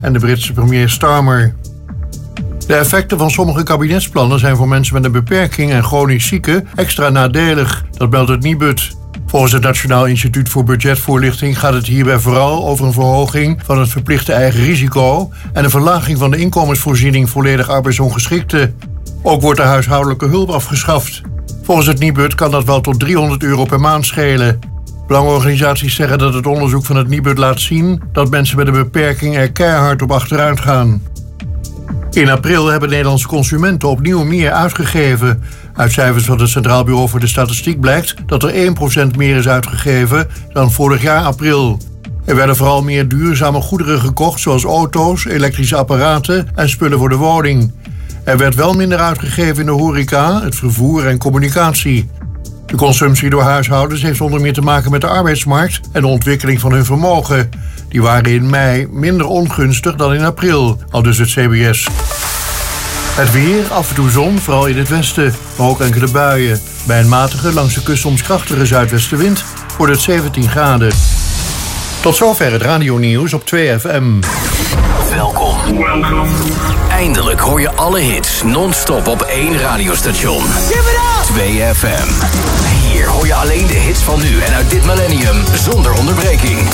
en de Britse premier Starmer. De effecten van sommige kabinetsplannen zijn voor mensen met een beperking en chronisch zieken extra nadelig, dat meldt het Nibud. Volgens het Nationaal Instituut voor Budgetvoorlichting gaat het hierbij vooral over een verhoging van het verplichte eigen risico en een verlaging van de inkomensvoorziening volledig arbeidsongeschikten. Ook wordt de huishoudelijke hulp afgeschaft. Volgens het Nibud kan dat wel tot €300 per maand schelen. Belangenorganisaties zeggen dat het onderzoek van het Nibud laat zien dat mensen met een beperking er keihard op achteruit gaan. In april hebben Nederlandse consumenten opnieuw meer uitgegeven. Uit cijfers van het Centraal Bureau voor de Statistiek blijkt dat er 1% meer is uitgegeven dan vorig jaar april. Er werden vooral meer duurzame goederen gekocht, zoals auto's, elektrische apparaten en spullen voor de woning. Er werd wel minder uitgegeven in de horeca, het vervoer en communicatie. De consumptie door huishoudens heeft onder meer te maken met de arbeidsmarkt en de ontwikkeling van hun vermogen. Die waren in mei minder ongunstig dan in april, aldus het CBS. Het weer, af en toe zon, vooral in het westen, maar ook enkele buien. Bij een matige, langs de kust soms krachtige zuidwestenwind wordt het 17 graden. Tot zover het radionieuws op 2FM. Welkom. Eindelijk hoor je alle hits non-stop op één radiostation. 2FM. Hier hoor je alleen de hits van nu en uit dit millennium zonder onderbreking.